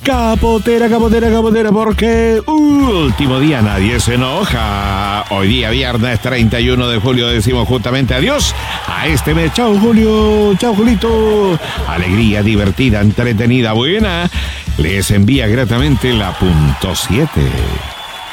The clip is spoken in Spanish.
Capotera, capotera, capotera, porque último día nadie se enoja. Hoy día viernes 31 de julio decimos justamente adiós a este mes. Chao Julio, chao Julito. Alegría, divertida, entretenida, buena. Les envía gratamente la .7.